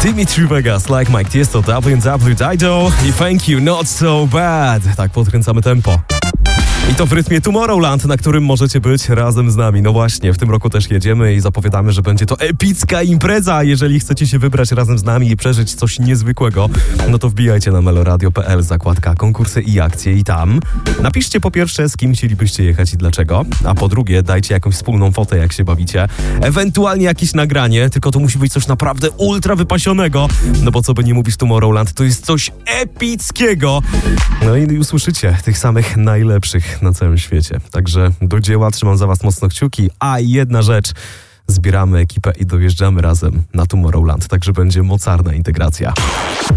Dimitri Vegas, Like Mike Tiesto, WW Dido i Thank You Not So Bad. Tak podkręcamy tempo. I to w rytmie Tomorrowland, na którym możecie być razem z nami. No właśnie, w tym roku też jedziemy i zapowiadamy, że będzie to epicka impreza. Jeżeli chcecie się wybrać razem z nami i przeżyć coś niezwykłego, no to wbijajcie na meloradio.pl, zakładka konkursy i akcje i tam napiszcie po pierwsze, z kim chcielibyście jechać i dlaczego, a po drugie dajcie jakąś wspólną fotę, jak się bawicie, ewentualnie jakieś nagranie, tylko to musi być coś naprawdę ultra wypasionego, no bo co by nie mówić, Tomorrowland to jest coś epickiego. No i usłyszycie tych samych najlepszych na całym świecie. Także do dzieła, trzymam za was mocno kciuki. A i jedna rzecz, zbieramy ekipę i dojeżdżamy razem na Tomorrowland, także będzie mocarna integracja.